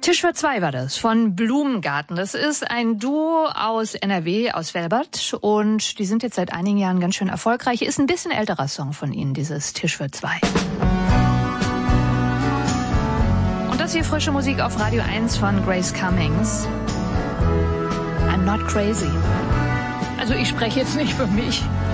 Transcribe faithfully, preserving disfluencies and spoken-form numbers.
Tisch für zwei war das, von Blumengarten. Das ist ein Duo aus N R W, aus Velbert. Und die sind jetzt seit einigen Jahren ganz schön erfolgreich. Ist ein bisschen älterer Song von ihnen, dieses Tisch für zwei. Und das hier frische Musik auf Radio eins von Grace Cummings. I'm not crazy. Also ich spreche jetzt nicht für mich.